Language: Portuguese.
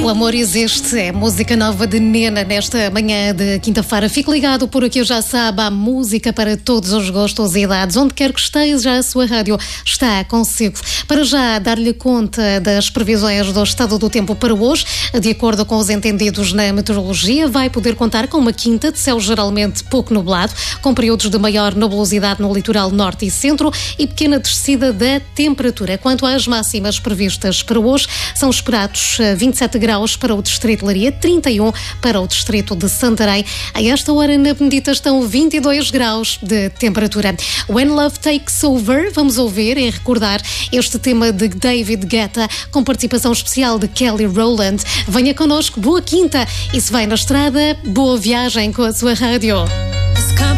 amor existe, é música nova de Nena nesta manhã de quinta-feira. Fique ligado porque já sabe, há música para todos os gostos e idades. Onde quer que esteja, a sua rádio está consigo. Para já dar-lhe conta das previsões do estado do tempo para hoje, de acordo com os entendidos na meteorologia, vai poder contar com uma quinta de céu geralmente pouco nublado, com períodos de maior nebulosidade no litoral norte e centro e pequena descida da temperatura. Quanto às máximas previstas para hoje, são esperados 27 graus para o distrito de Leiria, 31 para o distrito de Santarém. A esta hora na Benedita estão 22 graus de temperatura. When Love Takes Over, vamos ouvir e recordar este tema de David Guetta com participação especial de Kelly Rowland. Venha connosco, boa quinta e se vai na estrada, boa viagem com a sua rádio.